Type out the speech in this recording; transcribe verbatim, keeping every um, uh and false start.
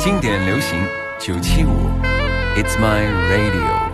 经典流行九七五 It's My Radio。